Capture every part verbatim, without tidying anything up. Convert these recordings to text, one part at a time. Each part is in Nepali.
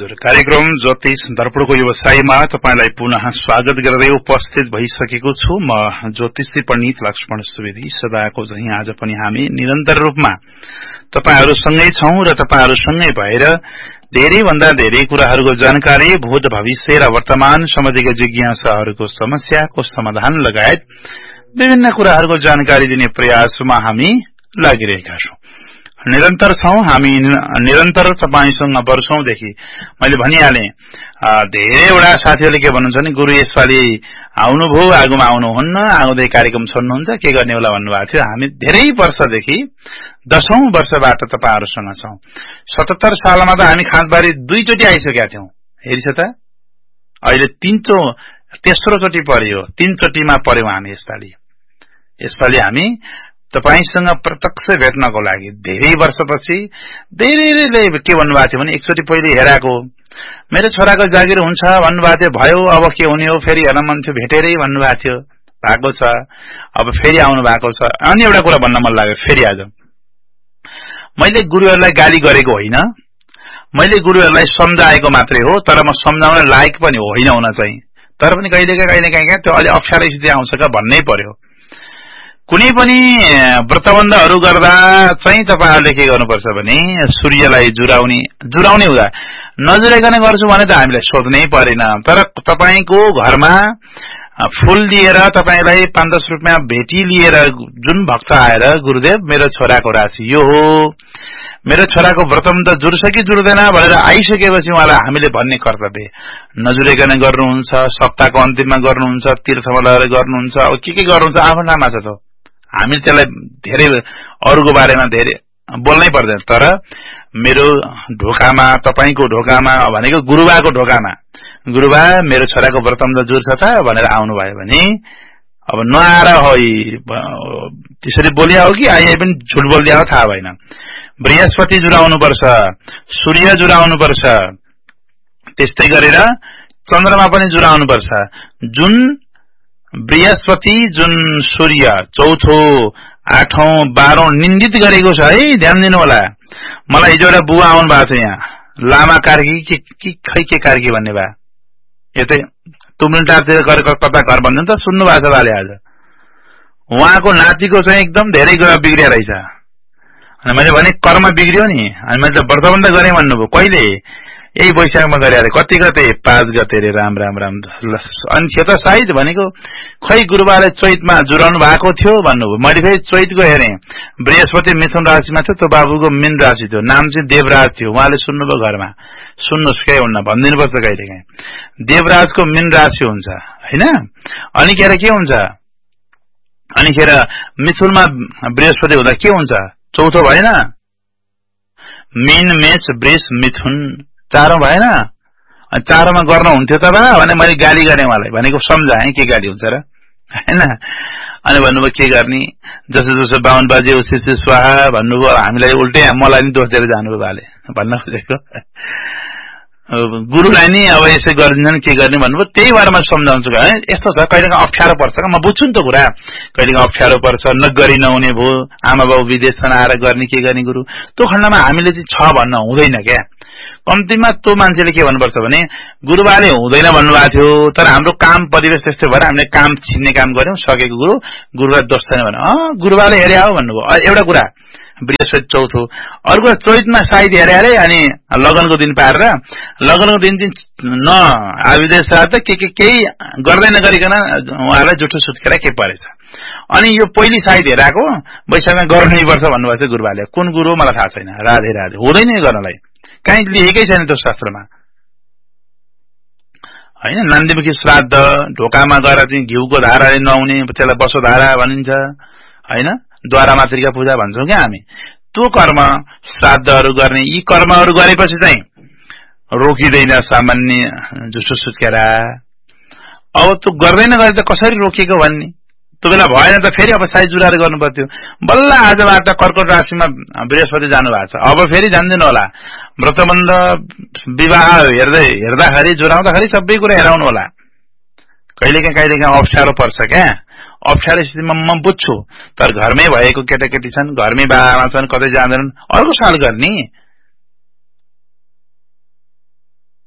हजुर कार्यक्रम ज्योतिष दर्पणको व्यवसायमा तपाईलाई पुनः स्वागत गर्दै उपस्थित भइसकेको छु। म ज्योतिषी पण्डित लक्ष्मण सुवेदी। सदाको झैं आज पनि हामी निरन्तर रूपमा तपाईहरुसँगै छौं र तपाईहरुसँगै भएर धेरै भन्दा धेरै कुराहरुको जानकारी, भूत भविष्य र वर्तमान सम्बन्धीका जिज्ञासाहरुको समस्याको समाधान लगायत विभिन्न कुराहरुको जानकारी दिने प्रयासमा हामी लागिरहेका छौं। निरन्तर छौं हामी, निरन्तर तपाईसँग वर्षौंदेखि। मैले भनिहाले धेरैवटा साथीहरुले के भन्नुहुन्छ भने गुरु यसपालि आउनुभयो, आगोमा आउनुहुन्न, आउँदै कार्यक्रम सुन्नुहुन्छ, के गर्ने होला भन्नुभएको थियो। हामी धेरै वर्षदेखि दशौं वर्षबाट तपाईहरुसँग छौं। सतहत्तर सालमा त हामी खासबारी दुईचोटी आइसकेका थियौं। हेरिछ त अहिले तीनचो तेस्रो चोटी पर्यो, तीनचोटीमा पर्यौं हामी यसपालि। यसपालि हामी तपाईसँग प्रत्यक्ष भेट्नको लागि धेरै वर्षपछि धेरैले के भन्नुभएको थियो भने एकचोटी पहिले हेराको मेरो छोराको जागिर हुन्छ भन्नुभएको थियो, भयो, अब के हुने हो, फेरि हेर्न मन थियो, भेटेरै भन्नुभएको थियो, भएको छ, अब फेरि आउनु भएको छ। अनि एउटा कुरा भन्न मन लाग्यो फेरि आज, मैले गुरुहरुलाई गाली गरेको होइन, मैले गुरुहरुलाई सम्झाएको मात्रै हो, तर म सम्झाउन लायक पनि होइन हुन चाहिँ। तर पनि कहिलेका कहिलेकाहीँ त्यो अलि अप्ठ्यारो स्थिति आउँछ का भन्नै पर्यो। कुनै पनि व्रतबन्धहरु गर्दा चाहिँ तपाईहरुले के गर्नुपर्छ भने सूर्यलाई जुराउने जुराउने हुँदा नजुराइकन गर्छु भने त हामीलाई सोध्नै परेन। तर तपाईको घरमा फूल लिएर तपाईलाई पाँच दस रुपैयाँ भेटी लिएर जुन भक्त आएर गुरुदेव मेरो छोराको राशि यो हो, मेरो छोराको व्रतबन्ध जुर्छ कि जुर्दैन भनेर आइसकेपछि उहाँलाई हामीले भन्ने कर्तव्य। नजुराइकन गर्नुहुन्छ, सप्ताहको अन्तिममा गर्नुहुन्छ, तीर्थमा लगेर गर्नुहुन्छ, अब के के गर्नुहुन्छ आफ्नो नाममा छ त। हामी त्यसलाई धेरै अरूको बारेमा धेरै बोल्नै पर्दैन। तर मेरो ढोकामा, तपाईको ढोकामा भनेको गुरुबाको ढोकामा, गुरुबा मेरो छोराको व्रतबन्ध जुर्छ त भनेर आउनु भयो भने अब नआएर हो त्यसरी बोलिया हो कि आए पनि झुट बोलिदिया हो थाहा भएन। बृहस्पति जुराउनु पर्छ, सूर्य जुराउनु पर्छ, त्यस्तै गरेर चन्द्रमा पनि जुराउनु पर्छ। जुन बृहस्पति, जुन सूर्य चौथो, आठौं, बाह्रौं निन्दित गरेको छ है, ध्यान दिनु होला। मलाई हिजो एउटा बुवा आउनु भएको छ यहाँ, लामा कार्की कि कि खै के कार्की भन्ने भए, यतै तुमलिटारतिर गरेर कता घर भन्नु त सुन्नु भएको छ बाले आज। उहाँको नातिको चाहिँ एकदम धेरै कुरा बिग्रिया रहेछ। अनि मैले भने कर्म बिग्रियो नि, अनि मैले त व्रतबन्ध गरेँ भन्नुभयो। कहिले? यही वैशाखमा गरे अरे, कति गते? पाँच गते रे। राम राम राम। अनि थियो त सायद भनेको खै गुरुबाले चैतमा जुराउनु भएको थियो भन्नुभयो। मैले फेरि चैतको हेरेँ, बृहस्पति मिथुन राशिमा थियो, त्यो बाबुको मीन राशि थियो, नाम चाहिँ देवराज थियो। उहाँले सुन्नुभयो घरमा, सुन्नुहोस् के हुन्न भनिदिनु पर्छ कहिले काहीँ। देवराजको मीन राशि हुन्छ होइन। अनिखेर के हुन्छ? अनिखेर मिथुनमा बृहस्पति हुँदा के हुन्छ? चौथो भएन? मीन, मेष, वृष, मिथुन चारौं भएन? अनि चारौंमा गर्न हुन्थ्यो त बा भने मैले गाली गरेँ उहाँलाई, भनेको सम्झाएँ के गाली हुन्छ र हैन। अनि भन्नुभयो के गर्ने, जसो जसो बाहुन बाजे उसी स्वाहा भन्नुभयो। हामीलाई उल्टै मलाई नि दोष दिएर जानुभयो बाले भन्न खोजेको। गुरुलाई नि अब यसै गरिदिन्छन् के गर्ने भन्नुभयो। त्यही भएर म सम्झाउँछु है, यस्तो छ कहिलेकाहीँ अप्ठ्यारो पर्छ। म बुझ्छु नि त कुरा, कहिलेकाहीँ अप्ठ्यारो पर्छ, नगरी नहुने भयो, आमा बाबु विदेशमा आएर गर्ने के गर्ने गुरु, त्यो खण्डमा हामीले चाहिँ छ भन्न हुँदैन क्या। कम्तीमा त्यो मान्छेले के भन्नुपर्छ भने गुरुबाले हुँदैन भन्नुभएको थियो, तर हाम्रो काम परिवेश त्यस्तै भएर हामीले काम छिन्ने काम गर्यौं, सकेको गुरु गुरुलाई दोष छैन भने अँ गुरुबाले हेरे हो भन्नुभयो। एउटा कुरा बृहस्पति चौथो, अर्को चैतमा सायद हेरे अरे। अनि लगनको दिन पाएर लगनको दिन दिन न आविदेश त के के केही गर्दै नगरिकन उहाँलाई जुठो सुत्केर के परेछ। अनि यो पहिली सायद हेराको वैशाखमा गर्नै पर्छ भन्नुभएको थियो गुरुबाले। कुन गुरु मलाई थाहा छैन। राधे राधे। हुँदैन गर्नलाई, कहीँ लेखेकै छैन त्यो शास्त्रमा होइन। नन्दीमुखी श्राद्ध, ढोकामा गएर चाहिँ घिउको धाराले नहुने, त्यसलाई बसो धारा भनिन्छ होइन। द्वारा मातृका पूजा भन्छौँ क्या हामी। त्यो कर्म श्राद्धहरू गर्ने, यी कर्महरू गरेपछि चाहिँ रोकिँदैन सामान्य जुठो सुत्केरा। अब त्यो गर्दैन गरे त कसरी रोकेको भन्ने, त्यो बेला भएन त फेरि अब साइज जुराएर गर्नु पर्थ्यो। बल्ल आजबाट कर्कट राशिमा बृहस्पति जानु भएको छ, अब फेरि जान्दिनु होला। व्रतबन्ध विवाह हेर्दै हेर्दाखेरि जुराउँदाखेरि सबै कुरा हेराउनु होला। कहिलेकाहीँ कहिलेकाहीँ अप्ठ्यारो पर्छ क्या। अप्ठ्यारो स्थितिमा म बुझ्छु, तर घरमै भएको केटाकेटी छन्, घरमै बाबामा छन्, कतै जाँदैनन्, अर्को साल गर्ने।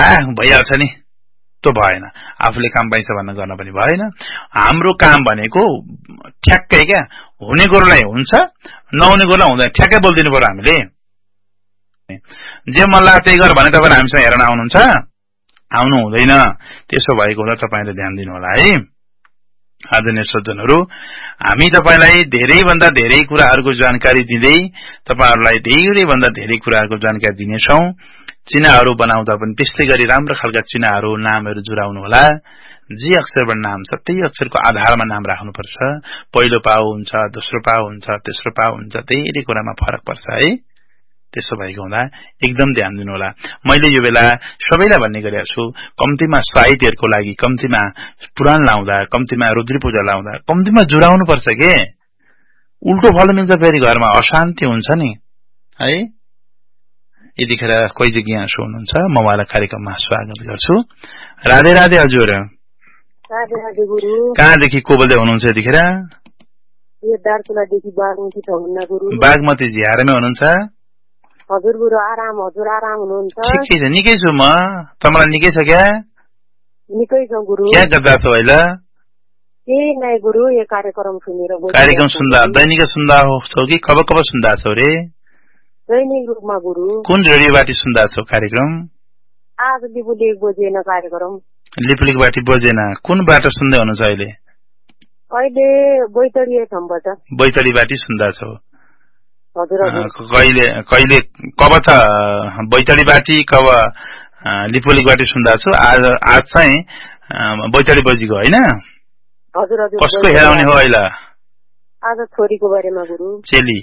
आ भइहाल्छ नि त्यो भएन आफूले काम पाइन्छ भन्न गर्न पनि भएन हाम्रो काम भनेको ठ्याक्कै क्या हुने कुरोलाई हुन्छ नहुने कुरोलाई हुँदैन ठ्याक्कै बोलिदिनु पर्यो हामीले जे मन लाग्छ त्यही गर भने तपाईहरु हामीसँग हेर्न आउनुहुन्छ आउनु हुँदैन त्यसो भएको हुँदा तपाईले ध्यान दिनु होला है आदरणीय सज्जनहरु हामी तपाईलाई धेरै भन्दा धेरै कुराहरुको जानकारी दिँदै तपाईहरुलाई धेरै भन्दा धेरै कुराहरुको जानकारी दिनेछौं चिन्हहरु बनाउँदा पनि त्यस्तै गरी राम्रो खालका चिन्हहरु नामहरु जुराउनु होला जे अक्षरबाट नाम छ त्यही अक्षरको आधारमा नाम राख्नु पर्छ पहिलो पाउ हुन्छ दोस्रो पाउ हुन्छ तेस्रो पाउ हुन्छ धेरै कुरामा फरक पर्छ है त्यसो भएको हुँदा एकदम ध्यान दिनु होला मैले यो बेला सबैलाई भन्ने गरेको छु कम्तिमा साहित्यहरुको लागि कम्तिमा पुराण लाउँदा कम्तिमा रुद्री पूजा लाउँदा कम्तिमा जुराउनु पर्छ के उल्टो फल मिल्छ फेरि घरमा अशान्ति हुन्छ नि है यतिखेर कोही जिज्ञासु हुनुहुन्छ म उहाँलाई कार्यक्रममा स्वागत गर्छु राधे राधे हजुर राधे राधे गुरु कहाँदेखि को बोल्दै हुनुहुन्छ यतिखेर यो दार्चुलादेखि बागमती हुनुहुन्न गुरु बागमती जी हारेमै हुनुहुन्छ हजुर गुरु आराम हजुर आराम हुनुहुन्छ ठिकै छ निकै छु म तपाईलाई निकै छ क्या निकै छ गुरु के गर्दा छौ अहिले ए नै गुरु यो कार्यक्रम सुनेर कार्यक्रम सुन्दा दैनिक सुन्दा छौ कि कब कब सुन्दा छौ रे दैनिक रूपमा गुरु कुन रेडियोबाट सुन्दा छौ कार्यक्रम आज लिपुले एक बजेन कार्यक्रम लिपुलेबाट बजेन कुन बाटो सुन्दै हुनुहुन्छ अहिले अहिले बैतडी एफएमबाट बैतडीबाट सुन्दा छौ हजुर हजुर कहिले कहिले कब त बैतडीबाट कब लिपुलेबाट सुन्दा छौ आज आज चाहिँ बैतडी बजीको हैन हजुर हजुर कसको हेराउने हो अहिले आज छोरीको बारेमा गुरु चेली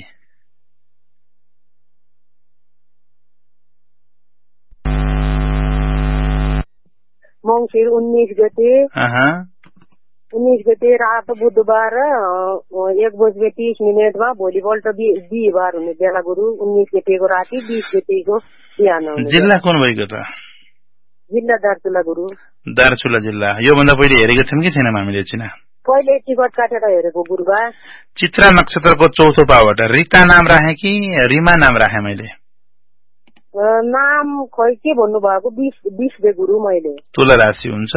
मंसिर उन्नीस गते उन्नीस गते रात बुधबार एक बजे तीस मिनटमा भोलिपल्ट बिहिबार हुने बेला गुरु उन्नीस गतेको राति बीस गतेको बिहान जिल्ला कुन भएको त जिल्ला दार्चुला गुरु दार्चुला जिल्ला योभन्दा पहिले हेरेको थियौँ कि छैनौँ हामीले चिना पहिले टिकट काटेर हेरेको गुरुबा चित्रा नक्षत्रको चौथो पाउबाट रिता नाम राखे कि रिमा नाम राखे मैले नाम खै के भन्नु भएको बीस बीस बे गुरु मैले तुला राशि हुन्छ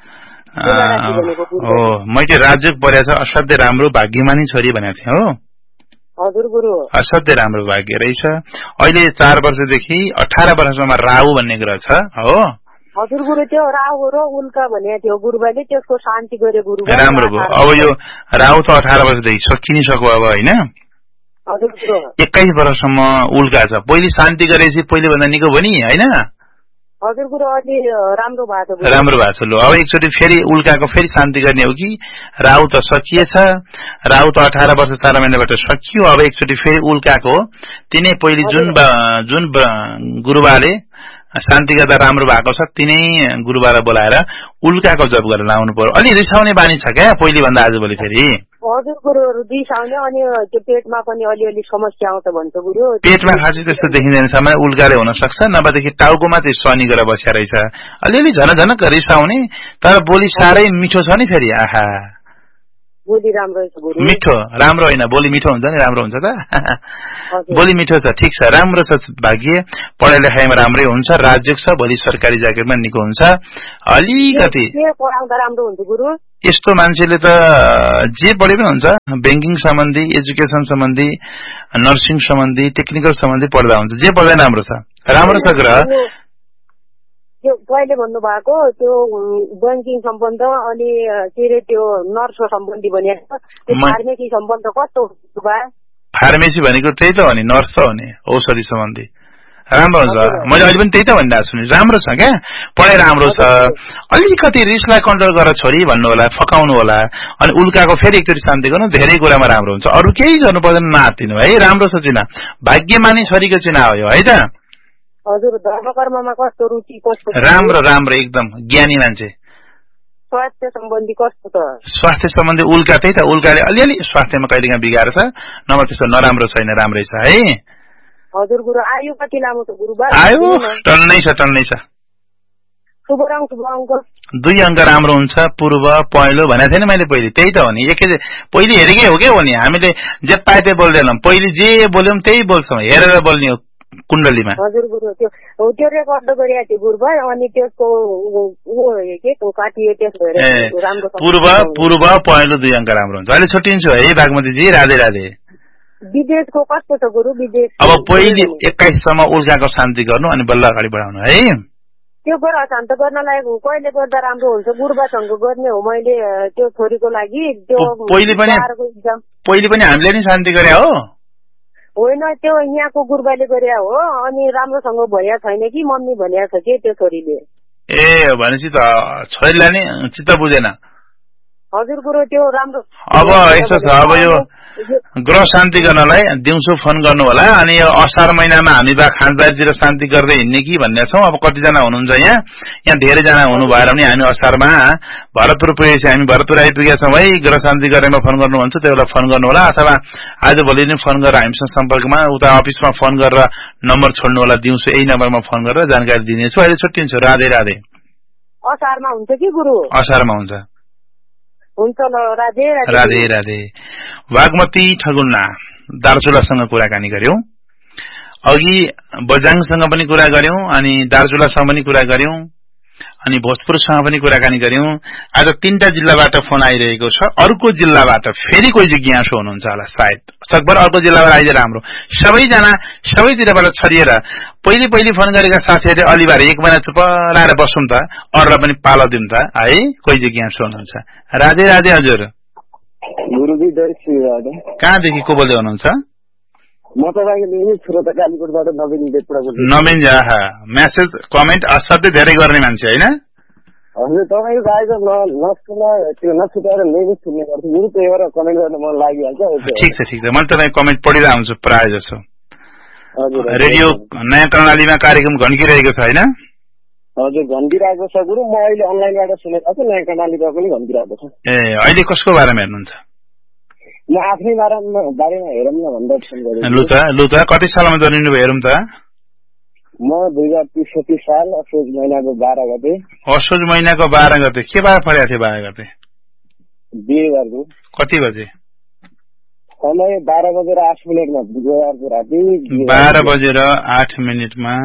हो मैले राज्य परेछ असाध्यै राम्रो भाग्यमानी छोरी भनेको थिएँ हो हजुर गुरु असाध्यै राम्रो भाग्य रहेछ अहिले चार वर्षदेखि अठार वर्षसम्म राहु भन्ने ग्रह छ हो हजुर गुरु त्यो राहु र उल्का भनेको थियो गुरुबाले त्यसको शान्ति गरे गुरु राम्रो भयो अब यो राहु त अठार वर्षदेखि सकिनिसक्यो अब होइन एक्काइस वर्षसम्म उल्का छ पहिले शान्ति गरेपछि पहिले भन्दा निको भयो नि होइन हजुर गुरु अलि राम्रो भएको छ राम्रो भएको छ लु अब एकचोटि फेरि उल्काको फेरि शान्ति गर्ने हो कि राहु त सकिएछ राहु त अठार वर्ष चार महिनाबाट सकियो अब एकचोटि फेरि उल्काको तिनै पहिले जुन जुन गुरुबाले शान्ति गर्दा राम्रो भएको छ तिनै गुरुबालाई बोलाएर उल्काको जप गरेर लाउनु पर्यो अलि रिसाउने बानी छ क्या पहिले भन्दा आजभोलि फेरि हजुर गुरुहरू रिसाउने अनि त्यो पेटमा पनि अलिअलि समस्या आउँछ भन्छ गुरु पेटमा खासै त्यस्तो देखिँदैन सामान्य उल्काले हुन सक्छ नभएदेखि टाउकोमा चाहिँ शनि गरेर बसेर रहेछ अलिअलि झन झनक रिसाउने तर बोली साह्रै मिठो छ नि फेरि आहा बोली राम्रो छ गुरु मिठो राम्रो होइन बोली मिठो हुन्छ नि राम्रो हुन्छ त बोली मिठो छ ठिक छ राम्रो छ भाग्य पढाइ लेखाइमा राम्रै हुन्छ राज्य छ भोलि सरकारी जागिरमा निको हुन्छ अलिकति पढाउँदा राम्रो हुन्छ गुरु यस्तो मान्छेले त जे पढे पनि हुन्छ ब्याङ्किङ सम्बन्धी एजुकेसन सम्बन्धी नर्सिङ सम्बन्धी टेक्निकल सम्बन्धी पढ्दा हुन्छ जे पढ्दा राम्रो छ राम्रो छ ग्रह त्यो पहिले भन्नु भएको त्यो ब्याङ्किङ सम्बन्ध अनि के अरे त्यो नर्स सम्बन्धी भनेको फार्मेसी सम्बन्ध कस्तो फार्मेसी भनेको त्यही त हो नि नर्स त हो नि औषधि सम्बन्धी राम्रो हुन्छ मैले अहिले पनि त्यही त भनिरहेको छु नि राम्रो छ क्या पढाइ राम्रो छ अलिकति रिसलाई कन्ट्रोल गरेर छोरी भन्नु होला फकाउनु होला अनि उल्काको फेरि एकचोटि शान्ति गर्नु धेरै कुरामा राम्रो हुन्छ अरू केही गर्नु पर्दैन नआत्तिनु है राम्रो छ चिना भाग्यमानी छोरीको चिना हो यो है त हजुर धर्म कर्ममा कस्तो रुचि कस्तो राम्रो राम्रो एकदम ज्ञानी मान्छे स्वास्थ्य सम्बन्धी कस्तो त स्वास्थ्य सम्बन्धी उल्का त्यही त उल्काले अलिअलि स्वास्थ्यमा कहिलेकाहीँ बिगार छ नभए त्यस्तो नराम्रो छैन राम्रै छ है हजुर गुरु आयु कति लामो छ गुरुबा आयु टन्नै छ टन्नै छ शुभ रङ शुभ अङ्क दुई अङ्क राम्रो हुन्छ पूर्व पहेँलो भनेको थिएन मैले पहिले त्यही त हो नि एकै पहिले हेरेकै हो के हो नि हामीले जे पाए त्यही बोल्दैनौँ पहिले जे बोल्यौँ त्यही बोल्छौँ हेरेर बोल्ने हो कुण्डलीमा हजुर गुरु त्यो त्यो रेकर्ड गरिएको थियो गुरुबा अनि त्यसको के काटियो त्यसो भएर राम्रो पूर्व पूर्व पहिलो दुई अङ्क राम्रो हुन्छ। अहिले छुट्टिन्छु है बागमतीजी, राधे राधे। विदेशको कस्तो छ गुरु? विदेश अब पहिले एक्काइससम्म उल्काको शान्ति गर्नु अनि बल्ल अगाडि बढाउनु है। त्यो गर शान्त गर्न लायक कहिले गर्दा राम्रो हुन्छ? गुरुबासँग गर्ने हो मैले त्यो छोरीको लागि। त्यो पहिले पनि पहिले पनि हामीले नि शान्ति गरे हो होइन, त्यो यहाँको गुरुबाले गरे हो अनि राम्रोसँग भइया छैन कि मम्मी भनिया छ कि त्यो छोरीले। ए भनेपछि त छोरीलाई नि चित्त बुझेन। हजुर गुरु त्यो राम्रो। अब यस्तो छ, अब यो ग्रह शान्ति गर्नलाई दिउँसो फोन गर्नु होला। अनि यो असार महिनामा हामी बा खानबारीतिर शान्ति गर्दै हिँड्ने कि भन्ने छौँ। अब कतिजना हुनुहुन्छ यहाँ यहाँ धेरैजना हुनु भएर पनि हामी असारमा भरतपुर पुगेपछि हामी भरतपुर आइपुगेका छौँ है। ग्रह शान्ति गरेमा फोन गर्नु भन्छ त्यो बेला फोन गर्नु होला, अथवा आज भोलि नै फोन गरेर हामीसँग सम्पर्कमा उता अफिसमा फोन गरेर नम्बर छोड्नु होला। दिउँसो यही नम्बरमा फोन गरेर जानकारी दिनेछु। अहिले छुट्टिन्छु। राधे राधे। असारमा हुन्छ कि गुरु? असारमा हुन्छ। हुन्छ ल, राधे राधे। राधे राधे। बागमती ठगुन्ना दार्चुलासँग कुराकानी गर्यौं, अघि बजाङसँग पनि कुरा गर्यौं, अनि दार्चुलासँग पनि कुरा गर्यौं, अनि भोजपुरसँग पनि कुराकानी गर्यौं। आज तीनटा जिल्लाबाट फोन आइरहेको छ। अर्को जिल्लाबाट फेरि कोही जिज्ञासु हुनुहुन्छ होला सायद, सकभर अर्को जिल्लाबाट आइदिए राम्रो। सबैजना सबैतिरबाट छरिएर पहिले पहिले फोन गरेका साथीहरूले अलिबार एक महिना चुप लाएर बसौँ त, अरूलाई पनि पालो दिउँ त है। कोही जिज्ञासु हुनुहुन्छ। राधे राधे हजुर। गुरुजी जय श्री राधे। कहाँदेखि को बोल्दै हुनुहुन्छ? म तपाईँको श्रोता कालीकोटबाट नवीन देवपुरा बोल्छु। नवीन जी, आहा मेसेज कमेन्ट असाध्यै धेरै गर्ने मान्छे होइन? हजुर, तपाईँको आएको नसुना त्यो नछुटाएर लेखित सुन्ने गर्छु गुरु, त्यही भएर कमेन्ट गर्न मन लागिहाल्छ। ठिक छ ठिक छ, मैले तपाईँको कमेन्ट पढिरहेको हुन्छु प्रायः जसो। रेडियो नयाँ कर्णालीमा कार्यक्रम घन्किरहेको छ होइन? हजुर घन्किरहेको छ गुरु। म अहिले अनलाइनबाट सुनेको छु, नयाँ कर्णालीबाट पनि घन्किरहेको छ। ए अहिले कसको बारेमा हेर्नुहुन्छ? म आफ्नै बारेमा बारेमा हेरौँ न भनेर फोन गरेँ। लु त लु त कति सालमा जन्मिनु भयो हेरौँ त? म दुई हजार त्रिसठी साल असोज महिनाको बाह्र गते। असोज महिनाको बाह्र गते के बार परेको थियो? बाह्र गते बिहिबारको। कति बजे? समय बाह्र बजेर आठ मिनटमा बुधबारको राति। बाह्र बजेर आठ मिनटमा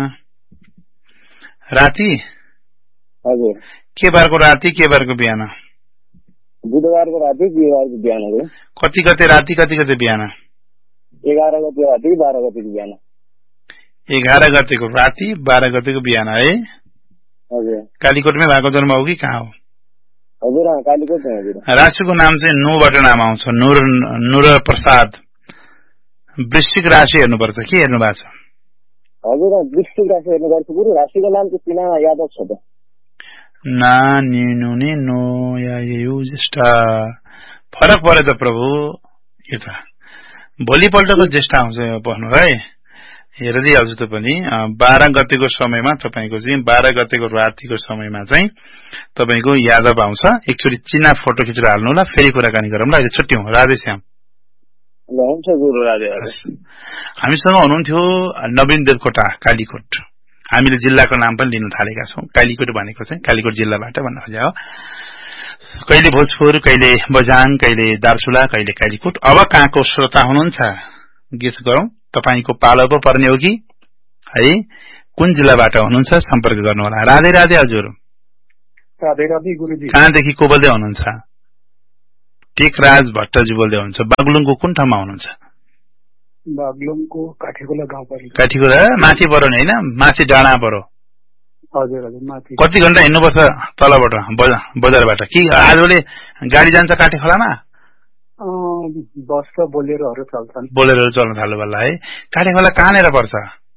राति? हजुर। के बारको राति के बारको बिहान? बुधबारको राति बिहिबारको बिहान हो। कति गते राति कति गते बिहान? एघार गते राति बाह्र गतेको बिहान। एघार गतेको राति बाह्र गतेको बिहान है? हजुर। कालीकोटमै भएको जन्म हो कि कहाँ हो? हजुर कालीकोटमै। हजुर। राशिको नाम चाहिँ नुबाट नाम आउँछ, नुर नुर प्रसाद। वृश्चिक राशि हेर्नुपर्छ के हेर्नु भएको छ? हजुर वृश्चिक राशि हेर्नु पर्छ गुरु। राशिको नाम चाहिँ पिना यादव छ त। ना निनुने नो या यु ज्येष्ठ फरक परे त प्रभु। यो त भोलिपल्टको ज्येष्ठ आउँछ पढ्नु है, हेरिदिइहाल्छु त पनि। बाह्र गतेको समयमा तपाईँको चाहिँ बाह्र गतेको रातिको समयमा चाहिँ तपाईँको यादव आउँछ। एकचोटि चिना फोटो खिचेर हाल्नु होला, फेरि कुराकानी गरौँ ल। अहिले छुट्यौँ। राधे श्याम। हुन्छ गुरु राधे। हामीसँग हुनुहुन्थ्यो नवीन देवकोटा कालीकोट। हामीले जिल्लाको नाम पनि लिन थालेका छौँ। कालीकोट भनेको चाहिँ कालीकोट जिल्लाबाट भन्न खोजे हो। कहिले भोजपुर, कहिले बझाङ, कहिले दार्चुला, कहिले कालीकोट। अब कहाँको श्रोता हुनुहुन्छ गेस गरौँ। तपाईँको पालो पो पर्ने हो कि है? कुन जिल्लाबाट हुनुहुन्छ सम्पर्क गर्नु होला। राधे राधे हजुर। राधे राधे गुरुजी। कहाँदेखि को बोल्दै हुनुहुन्छ? टेकराज भट्टजी बोल्दै हुनुहुन्छ। बागलुङको कुन ठाउँमा हुनुहुन्छ? बागलुङको काठीखोला गाउँपालिका। काठीखोला माथि परो नि होइन? माथि डाँडा परो। हजुर हजुर माथि। कति घण्टा हिँड्नुपर्छ तलबाट बजारबाट कि आजले गाडी जान्छ काठीखोलामा? बस र बोलेरोहरू चल्छन्। बोलेरोहरू चल्न थाल्नु होला है। काठीखोला कहाँनिर पर्छ?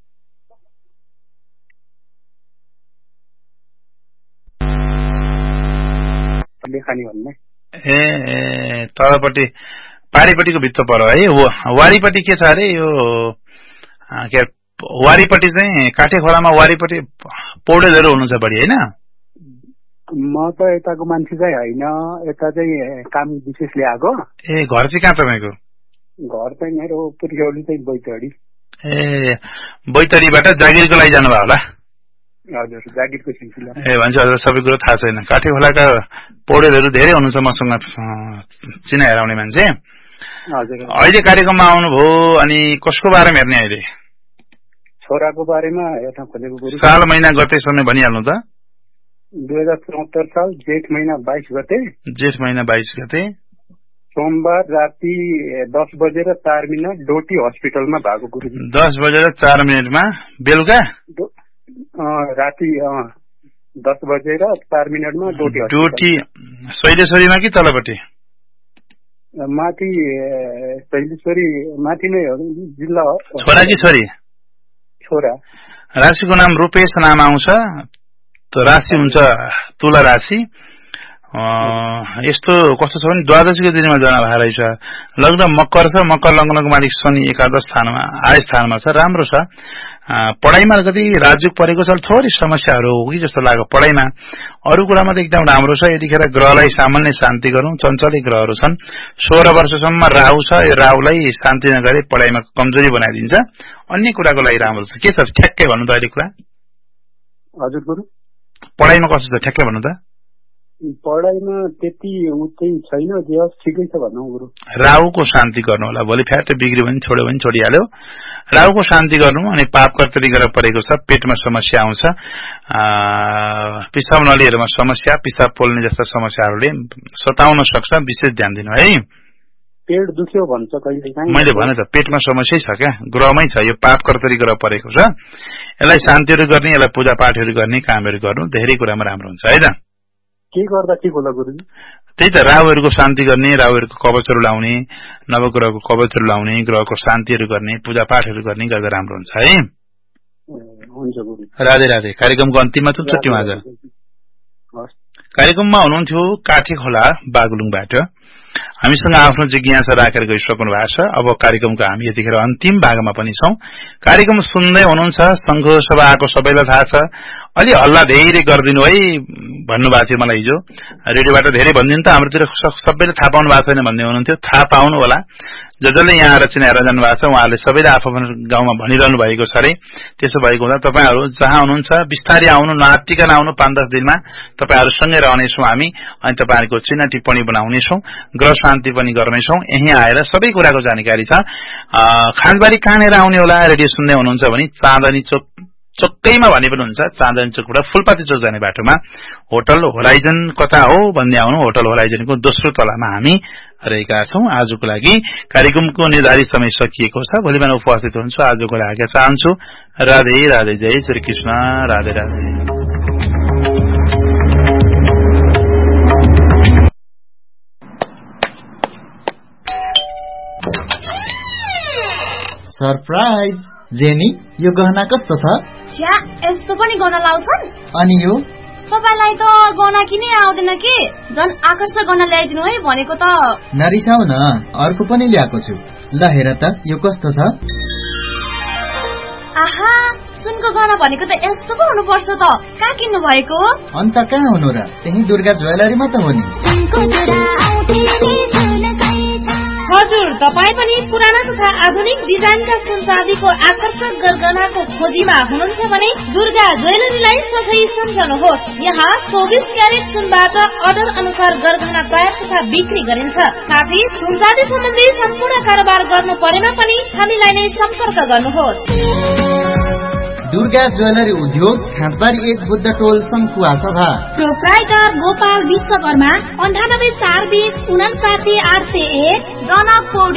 लेखानी भन्ने। ए ए तलपट्टि पारीपट्टिको भित्र परो है। वारीपट्टि के छ अरे यो के वारीपट्टि चाहिँ काठीखोलामा वारीपट्टि पौडेलहरू हुनुहुन्छ बढी होइन? म त यताको मान्छे चाहिँ होइन, यता चाहिँ काम विशेष ल्याएको। ए घर चाहिँ कहाँ तपाईँको? घर चाहिँ मेरो पुर्ख्यौली चाहिँ बैतडी। ए बैतडीबाट जागिरको लागि जानुभयो होला? हजुर जागिरको सिलसिला। ए भन्छ हजुर सबै कुरो थाहा छैन। काठीखोलाका पौडेलहरू धेरै हुनुहुन्छ मसँग चिना हेराउने मान्छे। हजुर। अहिले कार्यक्रममा आउनुभयो अनि कसको बारेमा हेर्ने अहिले? छोराको बारेमा हेर्न खोजेको गुरु। साल महिना गते समय भनिहाल्नु त। दुई हजार चौहत्तर साल जेठ महिना बाइस गते। जेठ महिना बाइस गते सोमबार राति दस बजेर चार मिनट डोटी हस्पिटलमा भएको गुरुजी। दस बजेर चार मिनटमा बेलुका राति दस बजेर चार मिनटमा डोटी डोटी शैलेश्वरीमा कि तलपट्टि? माथि शैलेश्वरी माथि नै हो जिल्ला हो। छोरा कि छोरी? छोरा। राशिको नाम रूपेश नाम आउँछ। राशि हुन्छ तुला राशि। यस्तो कस्तो छ भने द्वादशीको दिनमा जना भएर रहेछ। लग्न मकर छ। मकर लग्नको मालिक शनि एकादश स्थानमा आय स्थानमा छ। राम्रो छ। पढाइमा कति राजयोग परेको छ थोरै समस्याहरू हो कि जस्तो लाग्यो पढाइमा। अरू कुरामा त एकदम राम्रो छ। यतिखेर ग्रहलाई सामान्य शान्ति गरौँ। चञ्चलै ग्रहहरू छन्। सोह्र वर्षसम्म राहु छ। यो राहुलाई शान्ति नगरे पढाइमा कमजोरी बनाइदिन्छ। अन्य कुराको लागि राम्रो छ। के छ ठ्याक्कै भन्नु त अहिले कुरा? हजुर गुरु पढाइमा कस्तो छ ठ्याक्कै भन्नु त? पढाइमा त्यति उच्चै छैन। जे होस् ठिकै छ भन्नु गुरु। राहुको शान्ति गर्नु होला। भोलि फ्याट बिग्रियो भने छोड्यो भने छोडिहाल्यो। राहुको शान्ति गर्नु अनि पाप कर्तरी गरेर परेको छ। पेटमा समस्या आउँछ। पिसाब नलीहरूमा समस्या पिसाब पोल्ने जस्ता समस्याहरूले सताउन सक्छ। विशेष ध्यान दिनु है। पेट दुख्यो भन्छ कहिलेकाहीँ। मैले भने त पेटमा समस्या छ क्या। ग्रहमै छ। यो पाप कर्तरी गरेर परेको छ। यसलाई शान्तिहरू गर्ने यसलाई पूजापाठहरू गर्ने कामहरू गर्नु धेरै कुरामा राम्रो हुन्छ है त। के गर्दा ठिक होला गुरुजी? त्यही त राहुहरूको शान्ति गर्ने राहुहरूको कवचहरू लाउने नवग्रहको कवचहरू लाउने ग्रहको शान्तिहरू गर्ने पूजापाठहरू गर्ने गर्दा राम्रो हुन्छ है। हुन्छ गुरु। राधे राधे। कार्यक्रमको अन्तिममा छुट्टियौँ आज। कार्यक्रममा हुनुहुन्थ्यो काठी खोला बागलुङबाट। हामीसँग आफ्नो जिज्ञासा राखेर गइसक्नु भएको छ। अब कार्यक्रमको हामी यतिखेर अन्तिम भागमा पनि छौं। कार्यक्रम सुन्दै हुनुहुन्छ। संघ सभाको सबैलाई थाहा छ। अलि हल्ला धेरै गरिदिनु है भन्नुभएको थियो मलाई हिजो। रेडियोबाट धेरै भनिदिनु त हाम्रोतिर सबैले थाहा पाउनु भएको छैन भन्ने हुनुहुन्थ्यो। थाहा पाउनु होला। जसले यहाँ आएर चिनाएर जानु भएको छ उहाँहरूले सबैले आफ्नो गाउँमा भनिरहनु भएको छ अरे। त्यसो भएको हुँदा तपाईँहरू जहाँ हुनुहुन्छ बिस्तारै आउनु नआत्तिकन आउनु। पाँच दस दिनमा तपाईँहरूसँगै रहनेछौँ हामी। अनि तपाईँहरूको चिन्ह टिप्पणी बनाउनेछौँ। ग्रह शान्ति पनि गर्नेछौँ। यही आएर सबै कुराको जानकारी छ। खानबारी कहाँनिर आउने होला रेडियो सुन्दै हुनुहुन्छ भने चाँदनी चोक चोकैमा भने पनि हुन्छ। चाँदनी चोकबाट फुलपाती चोक जाने बाटोमा होटल होराइजन कता हो भन्दै आउनु। होटल होराइजनको दोस्रो तलामा हामी रहेका छौं। आजको लागि कार्यक्रमको निर्धारित समय सकिएको छ। भोलि बिहान उपस्थित हुन्छु। आजको लागि चाहन्छु। राधे राधे। जय श्री कृष्ण। राधे राधे। सरप्राइज। जेनी यो गहना कस्तो छ? छ्या यस्तो पनि गहना लाउँछन्? अनि यो तपाईलाई त गहना किनै आउँदैन कि? झन् आकर्षक गहना ल्याइदिनु है भनेको त। नरिसाउ न, अर्को पनि ल्याएको छु। ल हेर त यो कस्तो छ? आहा सुनको गहना भनेको त यस्तो पो हुनुपर्छ त। कहाँ किन्नु भएको? अन्त कहाँ हुनु र? त्यही दुर्गा ज्वेलरीमा त हो नि। हजुर तपाईँ पनि पुराना तथा आधुनिक डिजाइनका सुन चाँदीको आकर्षक गरगहनाको खोजीमा हुनुहुन्छ भने दुर्गा ज्वेलरीलाई सधैँ सम्झनुहोस्। यहाँ चौबिस क्यारेट सुनबाट अर्डर अनुसार गरगहना तयार तथा बिक्री गरिन्छ। साथै सुन चाँदी सम्बन्धी सम्पूर्ण कारोबार गर्नु परेमा पनि हामीलाई नै सम्पर्क गर्नुहोस्। दुर्गा ज्वेलरी उद्योग खाँदबारी एक बुद्ध टोल सङ्खुवा सभा। प्रोप्राइटर गोपाल विश्वकर्मा। अन्ठानब्बे चार बिस उनासाठी आठ सय एक जनक।